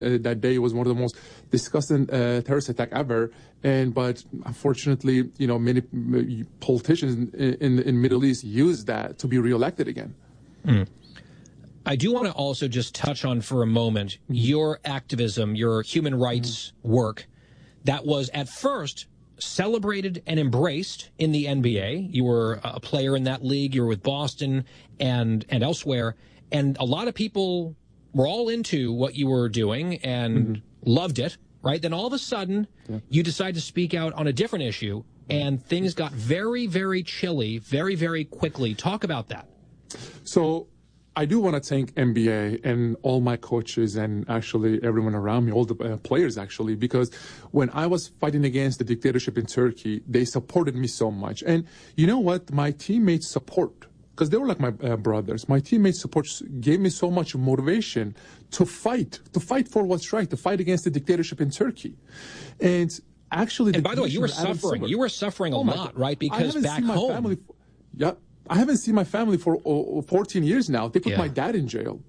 that day was one of the most disgusting terrorist attack ever. But unfortunately, many politicians in Middle East use that to be reelected again. I do want to also just touch on for a moment your activism, your human rights work that was at first celebrated and embraced in the NBA. You were a player in that league. You were with Boston and elsewhere. And a lot of people were all into what you were doing and loved it, right? Then all of a sudden, you decide to speak out on a different issue, and things got very, very chilly very, very quickly. Talk about that. So I do want to thank NBA and all my coaches and actually everyone around me, all the players actually, because when I was fighting against the dictatorship in Turkey, they supported me so much. And you know what? My teammates support, because they were like my brothers. My teammates' support gave me so much motivation to fight for what's right, to fight against the dictatorship in Turkey. And actually, and by the way, you were suffering. You were suffering a lot, right? Because back home, I haven't seen my family for 14 years now. They put my dad in jail.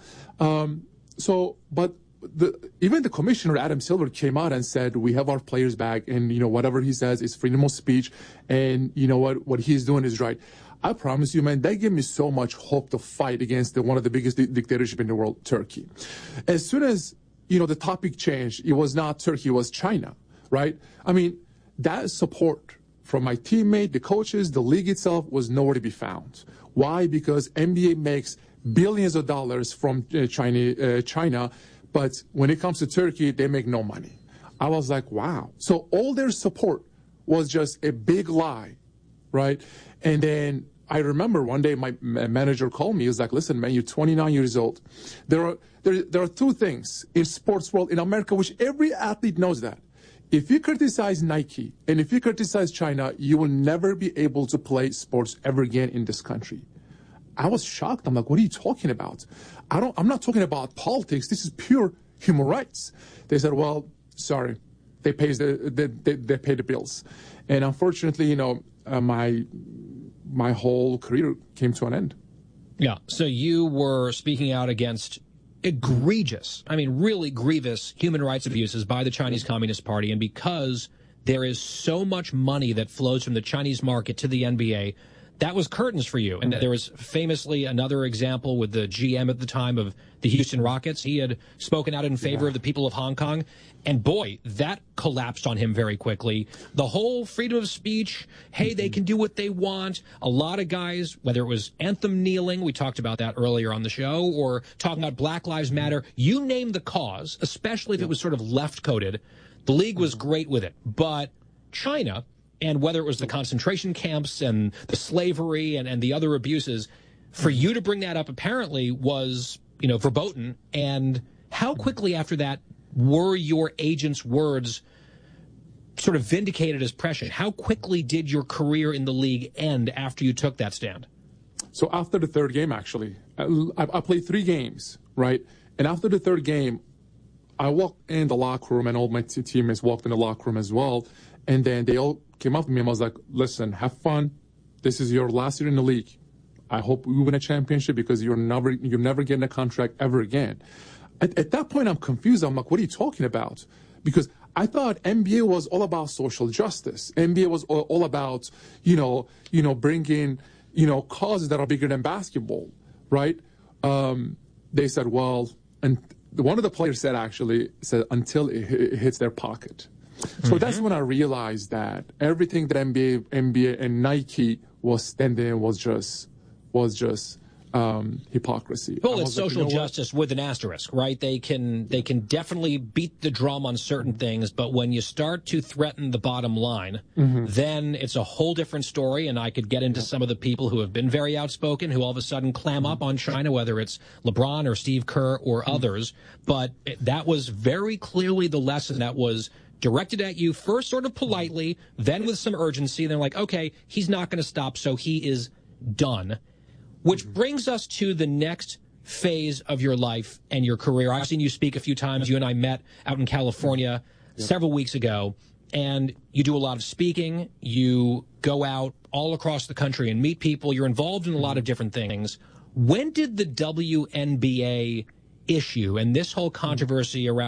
But even the commissioner, Adam Silver, came out and said, we have our players back, and whatever he says is freedom of speech, and what he's doing is right. I promise you, man, that gave me so much hope to fight against one of the biggest dictatorship in the world, Turkey. As soon as, the topic changed, it was not Turkey, it was China, right? I mean, that support from my teammate, the coaches, the league itself was nowhere to be found. Why? Because NBA makes billions of dollars from China, but when it comes to Turkey, they make no money. I was like, wow. So all their support was just a big lie, right? And then I remember one day my manager called me. He was like, listen, man, you're 29 years old. There are two things in sports world in America, which every athlete knows that. If you criticize Nike and if you criticize China, you will never be able to play sports ever again in this country. I was shocked. I'm like, what are you talking about? I'm not talking about politics. This is pure human rights. They said, well, sorry, they pay the bills. And unfortunately, my whole career came to an end. Yeah. So you were speaking out against egregious, really grievous human rights abuses by the Chinese Communist Party. And because there is so much money that flows from the Chinese market to the NBA, that was curtains for you. And there was famously another example with the GM at the time of the Houston Rockets. He had spoken out in favor of the people of Hong Kong. And boy, that collapsed on him very quickly. The whole freedom of speech, hey, they can do what they want. A lot of guys, whether it was anthem kneeling, we talked about that earlier on the show, or talking about Black Lives Matter, you name the cause, especially if it was sort of left-coded. The league was great with it. But China, and whether it was the concentration camps and the slavery and the other abuses, for you to bring that up apparently was, verboten. And how quickly after that were your agent's words sort of vindicated as prescient? How quickly did your career in the league end after you took that stand? So after the third game, actually, I played 3 games, right? And after the third game, I walked in the locker room, and all my teammates walked in the locker room as well. And then they all came up to me and I was like, listen, have fun. This is your last year in the league. I hope we win a championship because you're never getting a contract ever again. At that point, I'm confused. I'm like, what are you talking about? Because I thought NBA was all about social justice. NBA was all about, bringing, causes that are bigger than basketball, right? They said, well, and one of the players said until it hits their pocket. So that's when I realized that everything that NBA and Nike was standing was just hypocrisy. Well, it's social justice with an asterisk, right? They can definitely beat the drum on certain things, but when you start to threaten the bottom line, then it's a whole different story. And I could get into some of the people who have been very outspoken, who all of a sudden clam up on China, whether it's LeBron or Steve Kerr or others. But that was very clearly the lesson that was directed at you, first sort of politely, then with some urgency. They're like, okay, he's not going to stop, so he is done. Which brings us to the next phase of your life and your career. I've seen you speak a few times. You and I met out in California several weeks ago, and you do a lot of speaking. You go out all across the country and meet people. You're involved in a lot of different things. When did the WNBA issue and this whole controversy around